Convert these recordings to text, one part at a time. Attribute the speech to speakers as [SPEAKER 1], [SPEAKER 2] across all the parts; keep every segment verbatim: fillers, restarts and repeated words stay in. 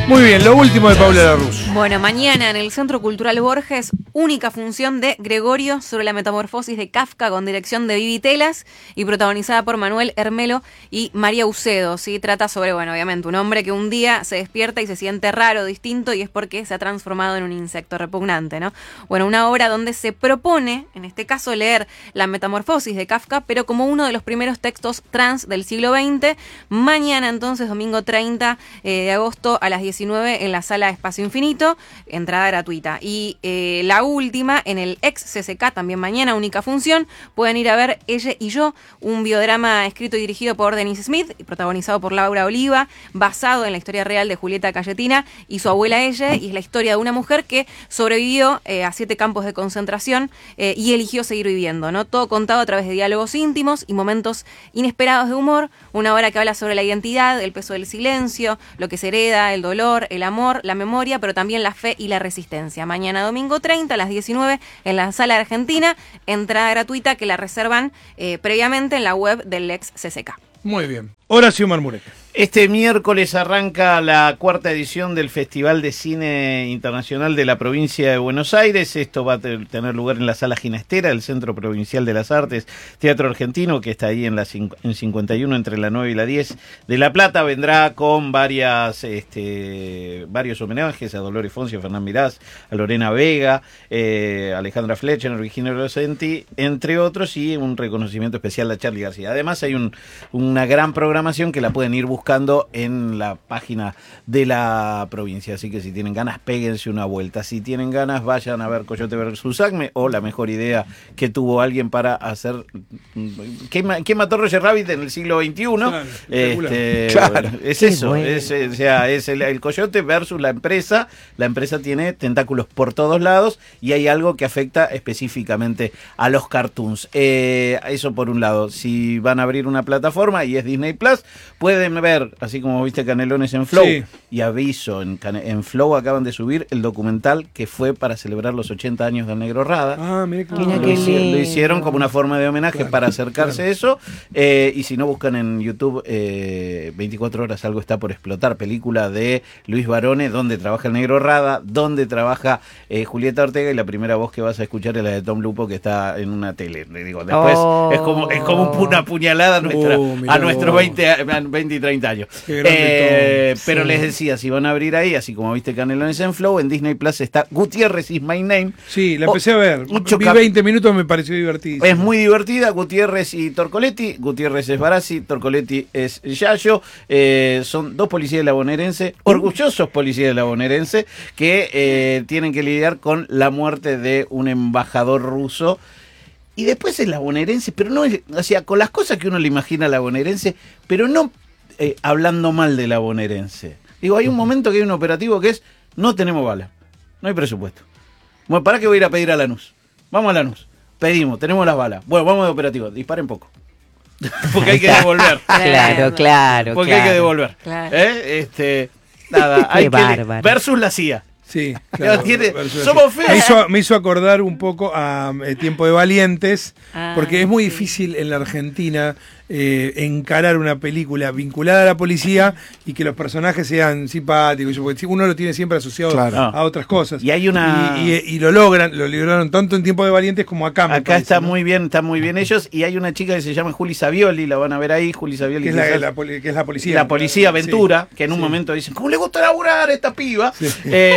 [SPEAKER 1] Muy bien, lo último de Paula Larruz.
[SPEAKER 2] Bueno, mañana en el Centro Cultural Borges, única función de Gregorio sobre la metamorfosis de Kafka con dirección de Vivi Telas y protagonizada por Manuel Hermelo y María Ucedo. ¿Sí? Trata sobre, bueno, obviamente, un hombre que un día se despierta y se siente raro, distinto, y es porque se ha transformado en un insecto repugnante, ¿no? Bueno, una obra donde se propone, en este caso, leer la metamorfosis de Kafka, pero como uno de los primeros textos trans del siglo veinte. Mañana, entonces, domingo treinta de agosto a las diecinueve en la sala Espacio Infinito, entrada gratuita. Y eh, la última, en el ex C C K, también mañana, única función, pueden ir a ver Ella y yo, un biodrama escrito y dirigido por Denise Smith y protagonizado por Laura Oliva, basado en la historia real de Julieta Cayetina y su abuela Ella, y es la historia de una mujer que sobrevivió eh, a siete campos de concentración eh, y eligió seguir viviendo, ¿no? Todo contado a través de diálogos íntimos y momentos inesperados de humor, una obra que habla sobre la identidad, el peso del silencio, lo que se hereda, el dolor, el amor, la memoria, pero también la fe y la resistencia. Mañana domingo treinta a las diecinueve en la Sala Argentina, entrada gratuita que la reservan eh, previamente en la web del ex C C K.
[SPEAKER 1] Muy bien. Horacio Marmurek.
[SPEAKER 3] Este miércoles arranca la cuarta edición del Festival de Cine Internacional de la Provincia de Buenos Aires. Esto va a tener lugar en la Sala Ginastera del Centro Provincial de las Artes, Teatro Argentino, que está ahí en la en cincuenta y uno entre la nueve y la diez de La Plata. Vendrá con varias este, varios homenajes a Dolores Fonsi, a Fernán Mirás, a Lorena Vega, eh, a Alejandra Fletcher, a Virginia Rossetti, entre otros, y un reconocimiento especial a Charly García. Además hay un, una gran programación que la pueden ir buscando en la página de la provincia, así que si tienen ganas, péguense una vuelta. Si tienen ganas, vayan a ver Coyote versus Acme, o la mejor idea que tuvo alguien para hacer ¿Qué, qué mató Roger Rabbit en el siglo veintiuno? Claro, este, claro. Es eso, bueno. es, o sea, es el, el Coyote versus la empresa. La empresa tiene tentáculos por todos lados y hay algo que afecta específicamente a los cartoons. Eh, eso por un lado. Si van a abrir una plataforma y es Disney Plus, pueden ver, así como viste Canelones en Flow, sí. Y aviso, en, en Flow acaban de subir el documental que fue para celebrar los ochenta años del Negro Rada.
[SPEAKER 1] Ah, mira qué
[SPEAKER 3] lo, lo, hicieron, lo hicieron como una forma de homenaje, claro, para acercarse claro. a eso. Eh, y si no, buscan en YouTube eh, veinticuatro horas, algo está por explotar, película de Luis Barone, donde trabaja el Negro Rada, donde trabaja eh, Julieta Ortega, y la primera voz que vas a escuchar es la de Tom Lupo, que está en una tele. Le digo, después oh. es como es como una puñalada a, nuestra, oh, a nuestros veinte, veinte y treinta años. Eh, pero sí. Les decía, si van a abrir ahí, así como viste Canelones en Flow, en Disney Plus está Gutiérrez is My Name.
[SPEAKER 1] Sí, la empecé oh, a ver. Vi veinte minutos, me pareció divertida.
[SPEAKER 3] Es muy divertida. Gutiérrez y Torcoletti. Gutiérrez es Barassi, Torcoletti es Yayo. Eh, son dos policías de la bonaerense, orgullosos policías de la bonaerense, que eh, tienen que lidiar con la muerte de un embajador ruso. Y después es la bonaerense, pero no es, o sea, con las cosas que uno le imagina a la bonaerense, pero no eh, hablando mal de la bonaerense. Digo, hay un momento que hay un operativo que es, no tenemos bala, no hay presupuesto. Bueno, ¿para qué voy a ir a pedir a Lanús? Vamos a Lanús, pedimos, tenemos las balas. Bueno, vamos de operativo, disparen poco. Porque hay que devolver.
[SPEAKER 4] Claro, claro.
[SPEAKER 3] Porque
[SPEAKER 4] claro.
[SPEAKER 3] hay que devolver. Claro. ¿Eh? Este, nada, hay que versus la C I A.
[SPEAKER 1] Sí, claro.
[SPEAKER 3] Tiene, somos feos.
[SPEAKER 1] Me hizo, me hizo acordar un poco a eh, Tiempo de Valientes, ah, porque es muy sí. difícil en la Argentina eh, encarar una película vinculada a la policía y que los personajes sean simpáticos, porque uno lo tiene siempre asociado claro. a otras cosas.
[SPEAKER 3] Y hay una
[SPEAKER 1] y, y, y lo logran, lo lograron tanto en Tiempo de Valientes como acá.
[SPEAKER 3] Acá
[SPEAKER 1] parece,
[SPEAKER 3] está
[SPEAKER 1] ¿no?
[SPEAKER 3] muy bien, está muy bien ellos, y hay una chica que se llama Juli Savioli, la van a ver ahí, Juli Savioli,
[SPEAKER 1] que es, la, la, que es la policía.
[SPEAKER 3] La policía Ventura, sí. que en un sí. momento dicen, ¿cómo le gusta laburar a esta piba? Sí.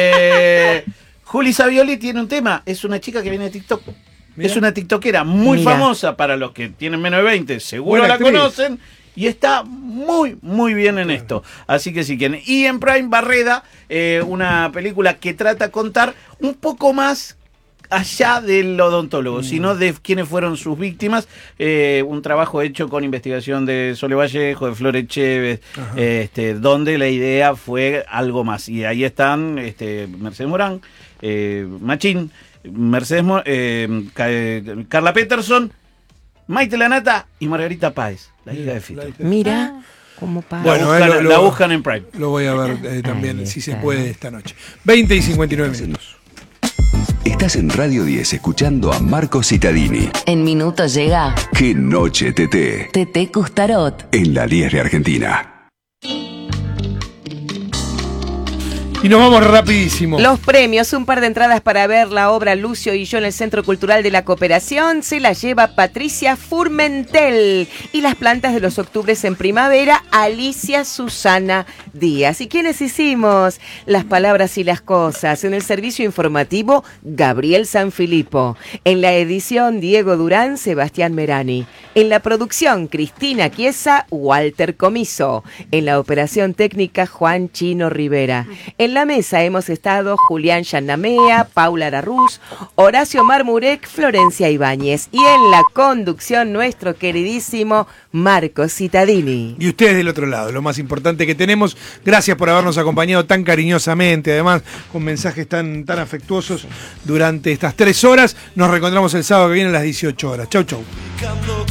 [SPEAKER 3] Eh, Juli Savioli tiene un tema, es una chica que viene de TikTok. Mirá. Es una tiktokera muy Mirá. famosa, para los que tienen menos de veinte, seguro Buena la actriz. conocen, y está muy, muy bien en esto. Así que sí quieren. Y en Prime, Barreda, eh, una película que trata de contar un poco más allá del odontólogo, mm. sino de quiénes fueron sus víctimas. Eh, un trabajo hecho con investigación de Sole Vallejo, de Flores Chévez, este, donde la idea fue algo más. Y ahí están este, Mercedes Morán, eh, Machín, Mercedes eh, Carla Peterson, Maite Lanata y Margarita Páez, la hija de Fito.
[SPEAKER 4] Mira, como Páez.
[SPEAKER 3] Bueno, la, buscan, lo, lo, la buscan en Prime.
[SPEAKER 1] Lo voy a ver eh, también, Ahí si está. se puede, esta noche. veinte y cincuenta y nueve minutos.
[SPEAKER 5] Estás en Radio diez escuchando a Marco Cittadini.
[SPEAKER 4] En minutos llega
[SPEAKER 5] ¡Qué noche, Teté!
[SPEAKER 4] Teté Custarot.
[SPEAKER 5] En la diez de Argentina.
[SPEAKER 1] Y nos vamos rapidísimo.
[SPEAKER 4] Los premios, un par de entradas para ver la obra Lucio y yo en el Centro Cultural de la Cooperación, se la lleva Patricia Furmentel. Y las plantas de los octubres en primavera, Alicia Susana Díaz. ¿Y quiénes hicimos las palabras y las cosas? En el servicio informativo, Gabriel Sanfilippo. En la edición, Diego Durán, Sebastián Merani. En la producción, Cristina Chiesa, Walter Comiso. En la operación técnica, Juan Chino Rivera. En la mesa hemos estado Julián Yanamea, Paula Ararruz, Horacio Marmurek, Florencia Ibáñez. Y en la conducción, nuestro queridísimo Marcos Cittadini.
[SPEAKER 1] Y ustedes del otro lado, lo más importante que tenemos. Gracias por habernos acompañado tan cariñosamente, además con mensajes tan, tan afectuosos durante estas tres horas. Nos reencontramos el sábado que viene a las dieciocho horas. Chau, chau.